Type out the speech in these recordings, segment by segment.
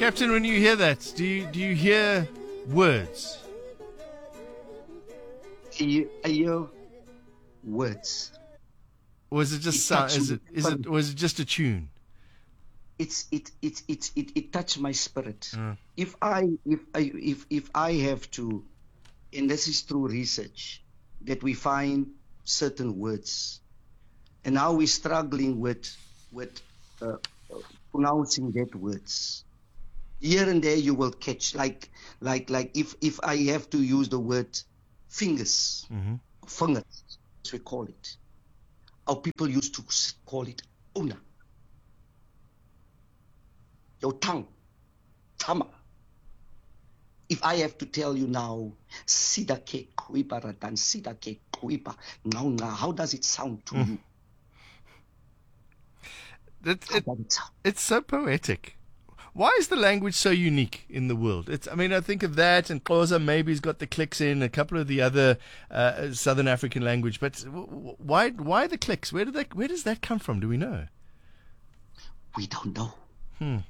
Captain, when you hear that, do you hear words? I hear words. Or is it just sound? Was it just a tune? It touched my spirit. If I have to, and this is through research, that we find certain words, and now we're struggling with pronouncing that words. Here and there you will catch, like if I have to use the word fingers, fingers, as we call it. Our people used to call it una. Your tongue, tama. If I have to tell you now, sidake kuipa ratan, sidake kuipa, now, how does it sound to you? It's so poetic. Why is the language so unique in the world? I think of that, and Xhosa maybe has got the clicks in, a couple of the other Southern African language, but why the clicks? Where does that come from? Do we know? We don't know.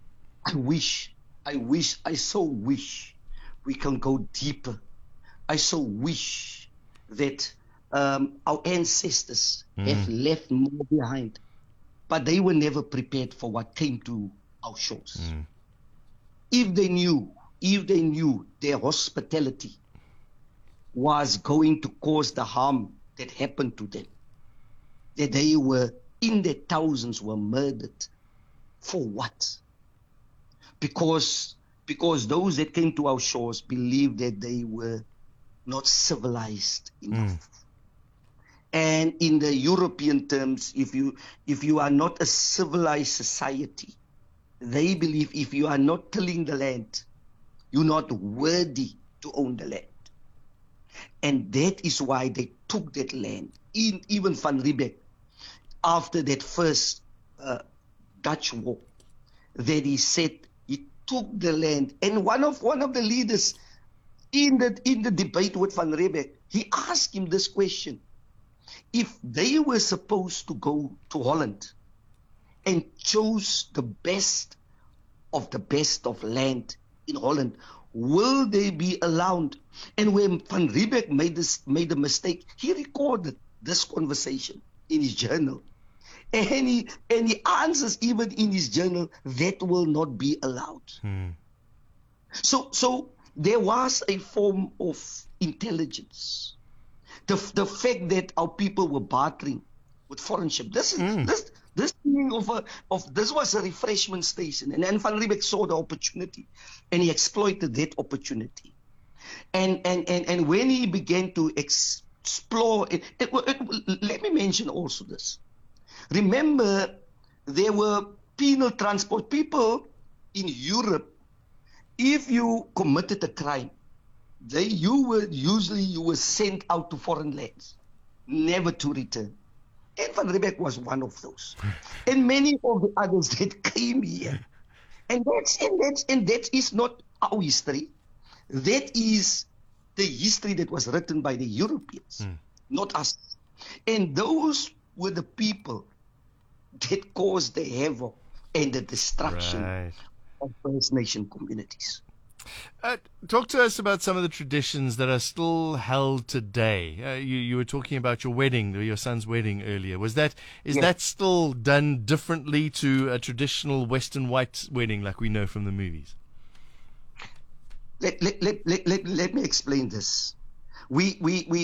I so wish we can go deeper. I so wish that our ancestors have left more behind, but they were never prepared for what came to our shores. If they knew their hospitality was going to cause the harm that happened to them, that they were in their thousands were murdered, for what? Because those that came to our shores believed that they were not civilized enough. And in the European terms, if you are not a civilized society, they believe if you are not tilling the land, you're not worthy to own the land. And that is why they took that land. Even Van Riebeeck, after that first Dutch war, that he said he took the land. And one of the leaders in the debate with Van Riebeeck, he asked him this question: if they were supposed to go to Holland and chose the best of land in Holland, will they be allowed? And when Van Riebeeck made a mistake, he recorded this conversation in his journal. And he answers even in his journal, that will not be allowed. So there was a form of intelligence. The fact that our people were bartering with foreign ships. This thing of this was a refreshment station, and Van Riebeeck saw the opportunity, and he exploited that opportunity. And when he began to explore it, let me mention also this. Remember, there were penal transport. People in Europe, if you committed a crime, you were sent out to foreign lands, never to return. And Van Riebeeck was one of those. And many of the others that came here. And that is not our history. That is the history that was written by the Europeans, not us. And those were the people that caused the havoc and the destruction of First Nation communities. Talk to us about some of the traditions that are still held today. You were talking about your wedding, your son's wedding earlier. Is that still done differently to a traditional Western white wedding like we know from the movies? Let me explain this. The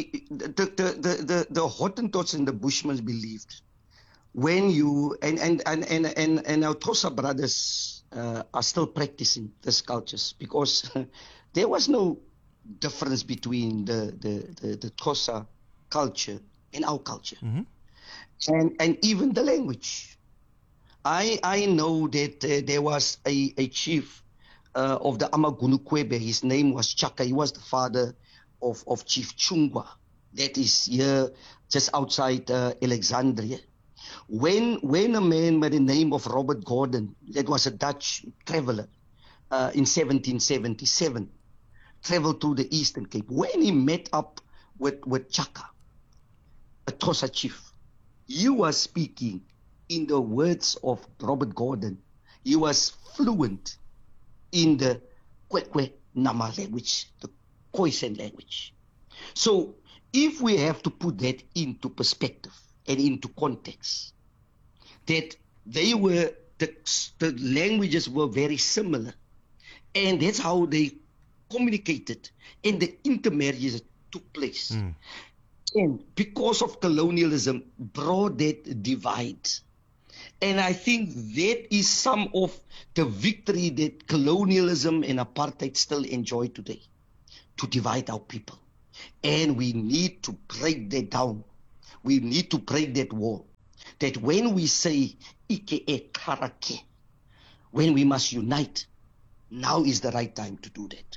Hottentots and the Bushmen believed when you and our Xhosa brothers are still practicing these cultures, because there was no difference between the Xhosa culture and our culture, and even the language. I know that there was a chief of the Amagunukwebe. His name was Chaka. He was the father of Chief Chungwa. That is here just outside Alexandria. When a man by the name of Robert Gordon, that was a Dutch traveler in 1777, traveled to the Eastern Cape, when he met up with Chaka, a Xhosa chief, he was speaking in the words of Robert Gordon. He was fluent in the Kwekwe Nama language, the Khoisan language. So if we have to put that into perspective and into context, that they were, the languages were very similar, and that's how they communicated, and the intermarriages took place. And because of colonialism, brought that divide. And I think that is some of the victory that colonialism and apartheid still enjoy today, to divide our people. And we need to break that down. We need to break that wall. That when we say, Ike e karake, when we must unite, now is the right time to do that.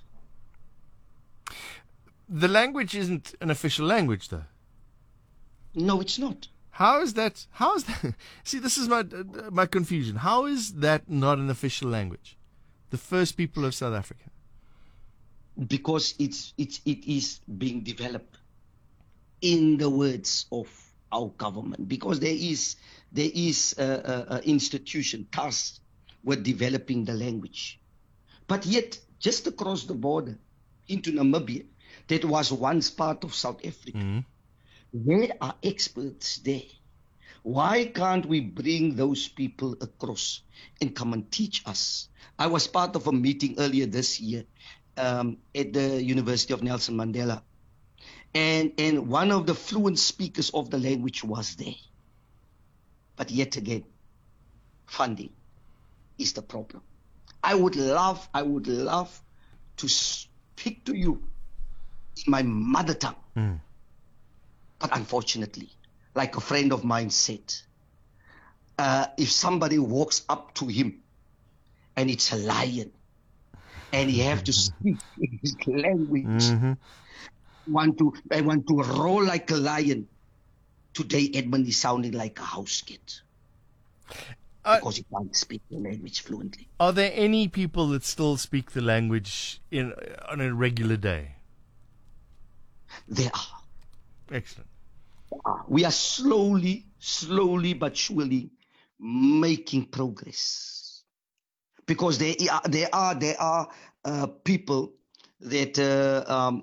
The language isn't an official language, though. No, it's not. How is that? See, this is my confusion. How is that not an official language? The first people of South Africa. Because it is being developed in the words of our government. Because there is a institution tasked with developing the language. But yet, just across the border into Namibia, that was once part of South Africa. There are experts there. Why can't we bring those people across and come and teach us? I was part of a meeting earlier this year at the University of Nelson Mandela. And one of the fluent speakers of the language was there. But yet again, funding is the problem. I would love to speak to you in my mother tongue. But unfortunately, like a friend of mine said, if somebody walks up to him and it's a lion and he have to speak in his language, I want to roll like a lion. Today, Edmund is sounding like a house kid because he can't speak the language fluently. Are there any people that still speak the language on a regular day? There are. Excellent. We are slowly but surely making progress, because there are people that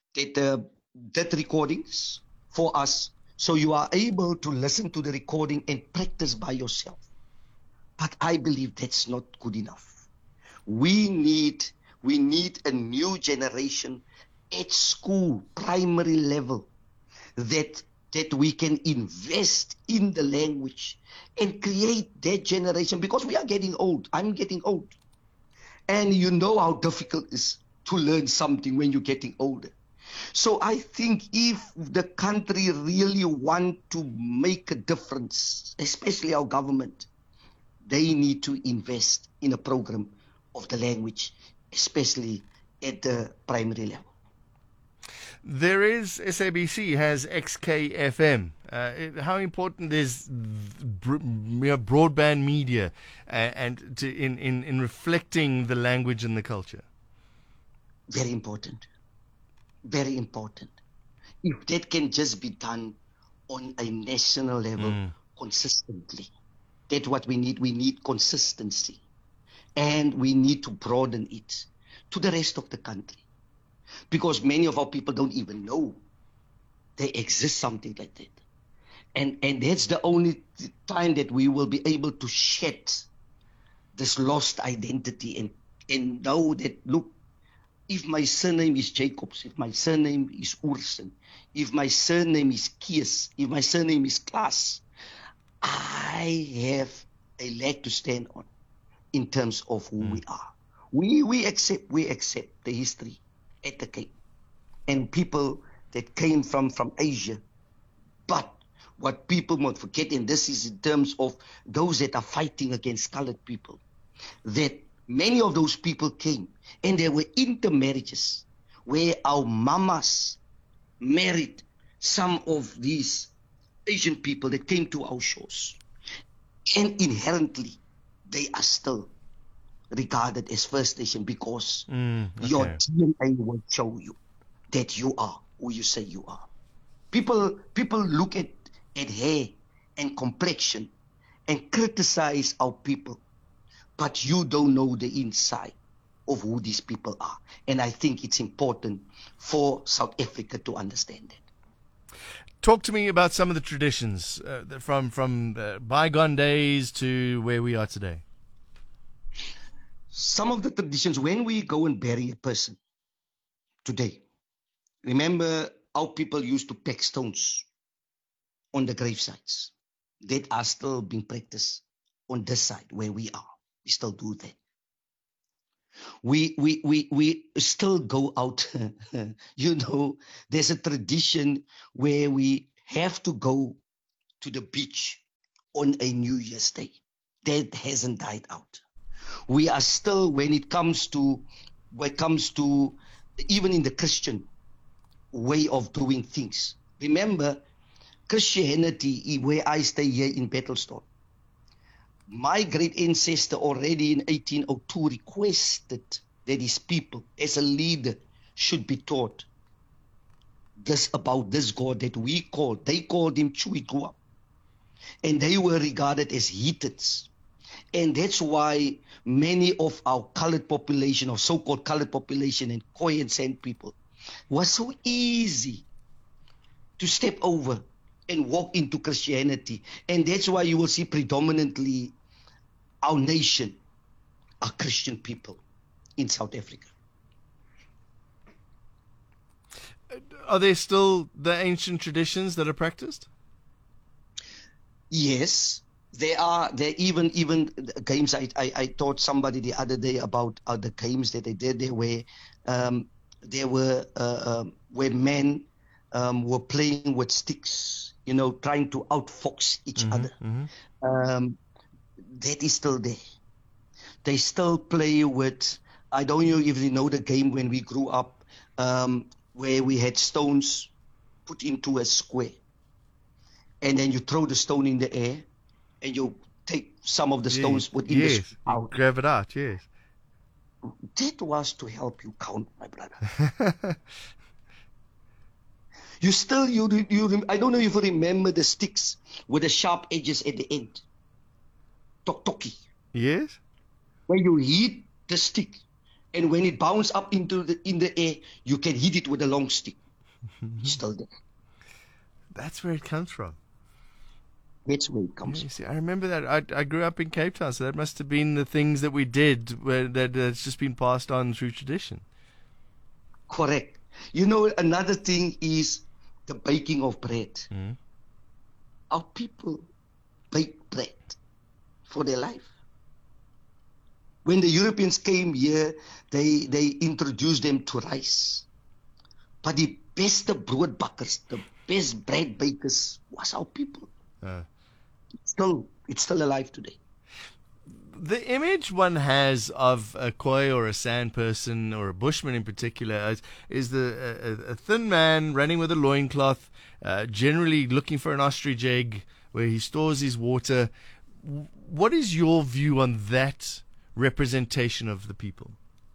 did recordings for us, so you are able to listen to the recording and practice by yourself. But I believe that's not good enough. We need a new generation at school, primary level, that we can invest in the language and create that generation, because we are getting old. I'm getting old. And you know how difficult it is to learn something when you're getting older. So I think if the country really want to make a difference, especially our government, they need to invest in a program of the language, especially at the primary level. There is, SABC has XKFM. How important is broadband media and in reflecting the language and the culture? Very important. Very important. If that can just be done on a national level consistently, that's what we need. We need consistency. And we need to broaden it to the rest of the country. Because many of our people don't even know there exists something like that. And that's the only time that we will be able to shed this lost identity and know that, look, if my surname is Jacobs, if my surname is Ursen, if my surname is Kies, if my surname is Klaas, I have a leg to stand on in terms of who we are. We accept the history at the Cape and people that came from Asia. But what people might forget, and this is in terms of those that are fighting against colored people, that many of those people came and there were intermarriages where our mamas married some of these Asian people that came to our shores. And inherently, they are still regarded as First Nation because your DNA will show you that you are who you say you are. People look at hair and complexion and criticize our people, but you don't know the inside. of who these people are. And I think it's important for South Africa to understand that. Talk to me about some of the traditions from bygone days to where we are today. Some of the traditions, when we go and bury a person today, remember our people used to pack stones on the gravesites. That are still being practiced on this side where we are. We still do that. We still go out. There's a tradition where we have to go to the beach on a New Year's Day. That hasn't died out. We are still, when it comes to even in the Christian way of doing things. Remember, Christianity, where I stay here in Battleston, my great ancestor already in 1802 requested that his people, as a leader, should be taught this about this God that they called him Chuikua. And they were regarded as heathens. And that's why many of our colored population, or so-called colored population, and Khoi and San people, was so easy to step over and walk into Christianity. And that's why you will see predominantly our nation are Christian people in South Africa. Are there still the ancient traditions that are practiced? Yes, there are. There even games. I taught somebody the other day about the games that they did there, where where men were playing with sticks, trying to outfox each other. Mm-hmm. That is still there. They still play with, I don't know if you know the game when we grew up, where we had stones put into a square. And then you throw the stone in the air, and you take some of the stones within the square out. Grab it out, yes. That was to help you count, my brother. I don't know if you remember the sticks with the sharp edges at the end. Tok-toki. Yes. Where you hit the stick, and when it bounces up in the air, you can hit it with a long stick. It's still there. That's where it comes from. That's where it comes from. See, I remember that. I grew up in Cape Town, so that must have been the things that we did that's just been passed on through tradition. Correct. Another thing is the baking of bread. Mm. Our people bake bread for their life. When the Europeans came here, they introduced them to rice. But the best broodbakkers, the best bread bakers was our people. It's still alive today. The image one has of a Khoi or a San person, or a Bushman in particular, is a thin man running with a loincloth, generally looking for an ostrich egg where he stores his water. What is your view on that representation of the people?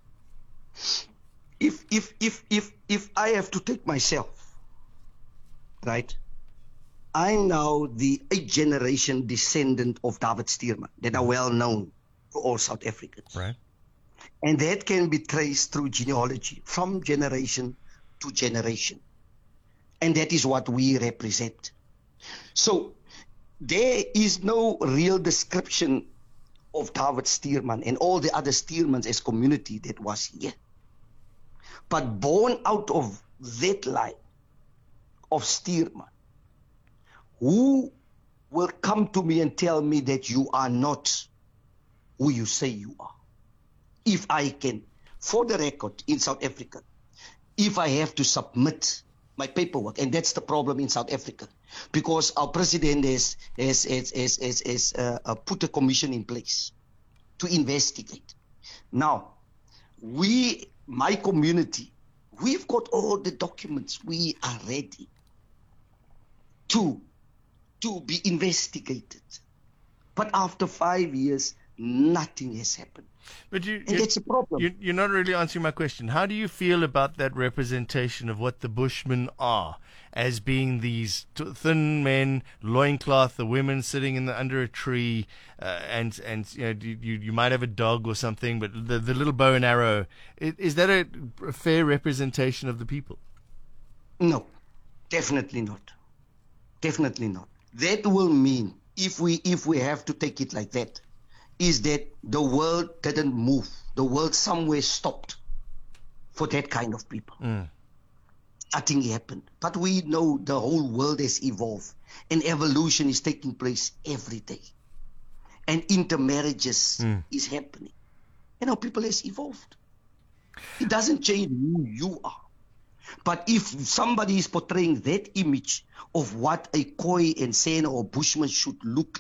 If I have to take myself, right? I'm now the 8th generation descendant of David Stearman that are well known to all South Africans. Right. And that can be traced through genealogy from generation to generation. And that is what we represent. So there is no real description of David Stearman and all the other Stearmans as community that was here. But born out of that line of Stearman, who will come to me and tell me that you are not who you say you are? If I can, for the record, in South Africa, if I have to submit my paperwork, and that's the problem in South Africa, because our president has put a commission in place to investigate. Now, my community, we've got all the documents. We are ready to be investigated. But after 5 years, nothing has happened. But and that's a problem. You're not really answering my question. How do you feel about that representation of what the Bushmen are, as being these thin men, loincloth, the women sitting under a tree, and you might have a dog or something, but the little bow and arrow. Is that a fair representation of the people? No, definitely not. Definitely not. That will mean, if we have to take it like that, is that the world didn't move. The world somewhere stopped for that kind of people. Nothing happened. But we know the whole world has evolved, and evolution is taking place every day. And intermarriages is happening. People has evolved. It doesn't change who you are. But if somebody is portraying that image of what a Khoi and Sena or Bushman should look like,